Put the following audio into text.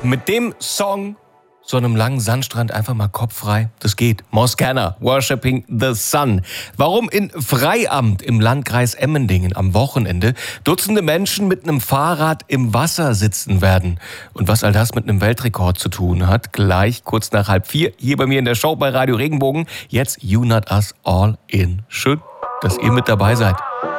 Mit dem Song, so einem langen Sandstrand, einfach mal kopffrei, das geht. Moscana, Worshipping the Sun. Warum in Freiamt im Landkreis Emmendingen am Wochenende Dutzende Menschen mit einem Fahrrad im Wasser sitzen werden und was all das mit einem Weltrekord zu tun hat, gleich kurz nach 3:30 hier bei mir in der Show bei Radio Regenbogen. Jetzt You Not Us All In. Schön, dass ihr mit dabei seid.